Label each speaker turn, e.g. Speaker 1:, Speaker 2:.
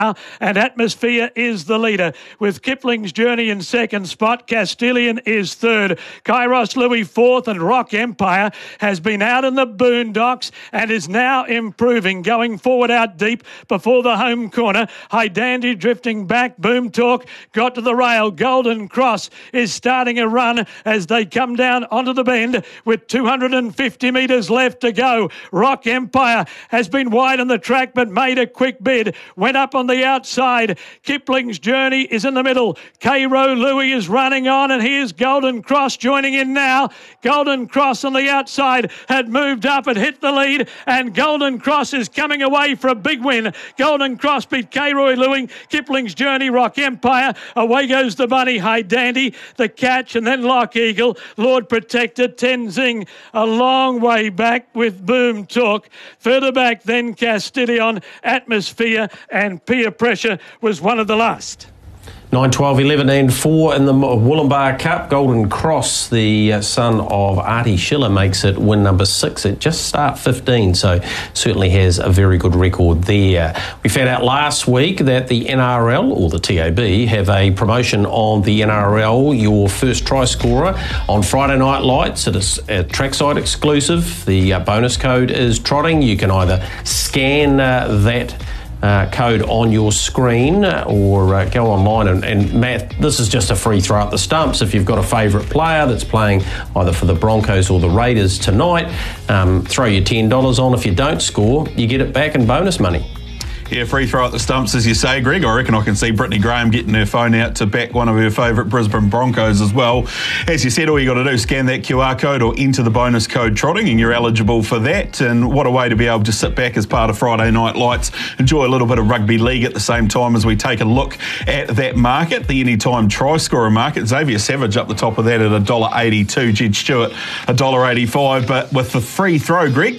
Speaker 1: and Atmosphere is the leader, with Kipling's Journey in second spot. Castilian is third. Kairos Louis fourth, and Rock Empire has been out in the boondocks and is now improving, going forward out deep before the home corner. High Dandy drifting back. Boom Talk got to the rail. Golden Cross is starting a run as they come down onto the bend with 250 metres left to go. Rock Empire has been wide on the track but made a quick bid. Went up on the outside. Kipling's Journey is in the middle. Cairo Louis is running on, and here's Golden Cross joining in now. Golden Cross on the outside had moved up and hit the lead, and Golden Cross is coming away for a big win. Golden Cross beat Cairo Louis, Kipling's Journey, Rock Empire. Away goes the Bunny, High Dandy, the Catch, and then Lock Eagle, Lord Protector, Tenzing a long way back with Boom Talk. Further back then Castilian, Atmosphere, and Peer Pressure was one of the last.
Speaker 2: 9, 12, 11 and 4 in the Wollumbar Cup. Golden Cross, the son of Artie Schiller, makes it win number 6 at just start 15, so certainly has a very good record there. We found out last week that the NRL, or the TAB, have a promotion on the NRL, your first try scorer, on Friday Night Lights. It is a trackside exclusive. The bonus code is trotting. You can either scan that code on your screen or go online and Matt, this is just a free throw up the stumps. If you've got a favourite player that's playing either for the Broncos or the Raiders tonight, throw your $10 on. If you don't score, you get it back in bonus money.
Speaker 3: Yeah, free throw at the stumps, as you say, Greg. I reckon I can see Brittany Graham getting her phone out to back one of her favourite Brisbane Broncos as well. As you said, all you got to do is scan that QR code or enter the bonus code trotting and you're eligible for that. And what a way to be able to sit back as part of Friday Night Lights, enjoy a little bit of rugby league at the same time as we take a look at that market, the anytime try scorer market. Xavier Savage up the top of that at $1.82, Jed Stewart $1.85. But with the free throw, Greg,